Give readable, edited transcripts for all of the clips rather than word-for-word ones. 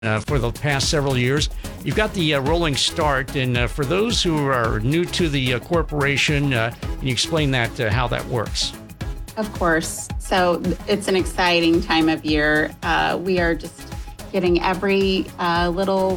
for the past several years. You've got the Rolling Start, and for those who are new to the corporation, can you explain that, how that works? Of course. So it's an exciting time of year. We are just getting every little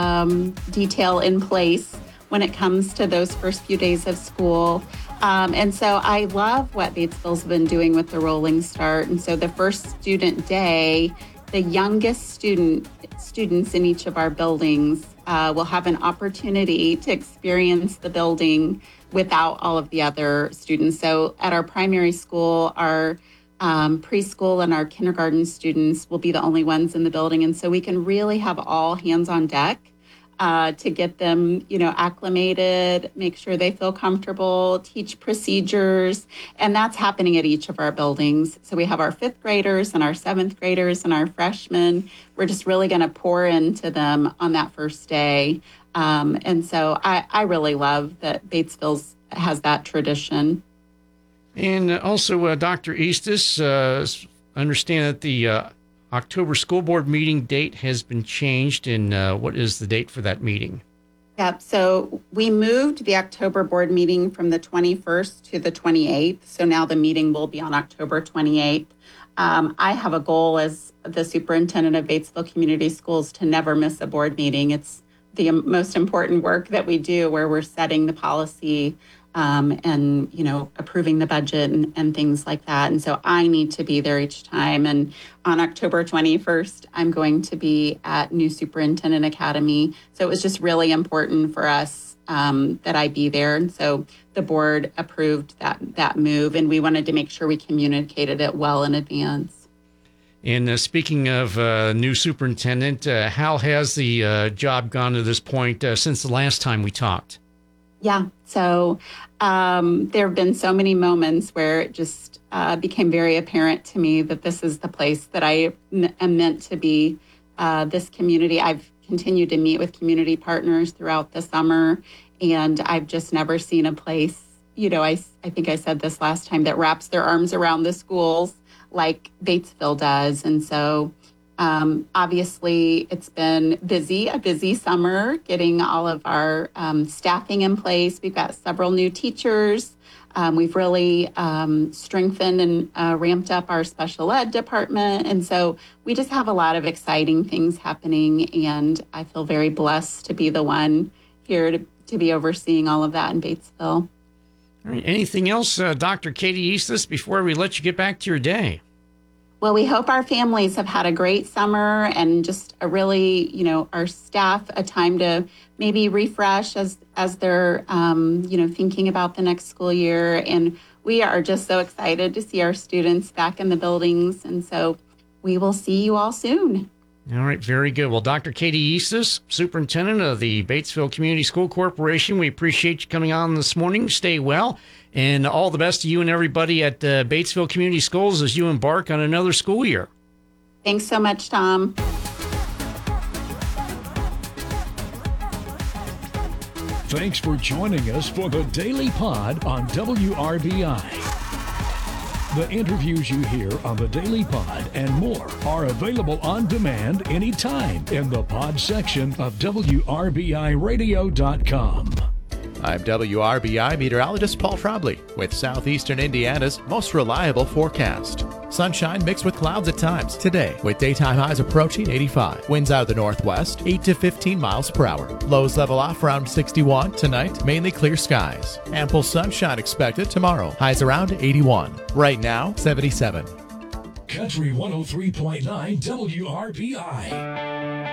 detail in place when it comes to those first few days of school. And so I love what Batesville's been doing with the Rolling Start. And so the first student day, the youngest students in each of our buildings will have an opportunity to experience the building without all of the other students. So at our primary school, our preschool and our kindergarten students will be the only ones in the building. And so we can really have all hands on deck to get them, acclimated, make sure they feel comfortable, teach procedures. And that's happening at each of our buildings. So we have our fifth graders and our seventh graders and our freshmen. We're just really going to pour into them on that first day. And so I really love that Batesville has that tradition. And also, Dr. Eastis, understand that the October school board meeting date has been changed, and what is the date for that meeting? Yep. So we moved the October board meeting from the 21st to the 28th. So now the meeting will be on October 28th. I have a goal as the superintendent of Batesville Community Schools to never miss a board meeting. It's the most important work that we do, where we're setting the policy and, approving the budget and things like that. And so I need to be there each time. And on October 21st, I'm going to be at New Superintendent Academy. So it was just really important for us that I be there. And so the board approved that move, and we wanted to make sure we communicated it well in advance. And speaking of new superintendent, how has the job gone to this point since the last time we talked? Yeah. So there have been so many moments where it just became very apparent to me that this is the place that I am meant to be, this community. I've continued to meet with community partners throughout the summer, and I've just never seen a place, I think I said this last time, that wraps their arms around the schools like Batesville does. And so obviously, it's been a busy summer getting all of our staffing in place. We've got several new teachers. We've really strengthened and ramped up our special ed department. And so we just have a lot of exciting things happening. And I feel very blessed to be the one here to be overseeing all of that in Batesville. All right. Anything else, Dr. Katie Eastis, before we let you get back to your day? Well, we hope our families have had a great summer and just a really, our staff a time to maybe refresh as they're, thinking about the next school year. And we are just so excited to see our students back in the buildings. And so we will see you all soon. All right, very good. Well, Dr. Katie Eastis, superintendent of the Batesville Community School Corporation, we appreciate you coming on this morning. Stay well, and all the best to you and everybody at Batesville Community Schools as you embark on another school year. Thanks so much, Tom. Thanks for joining us for the Daily Pod on WRBI. The interviews you hear on the Daily Pod and more are available on demand anytime in the pod section of WRBIRadio.com. I'm WRBI meteorologist Paul Trombley with Southeastern Indiana's most reliable forecast. Sunshine mixed with clouds at times today, with daytime highs approaching 85. Winds out of the northwest, 8 to 15 miles per hour. Lows level off around 61. Tonight, mainly clear skies. Ample sunshine expected tomorrow. Highs around 81. Right now, 77. Country 103.9 WRBI.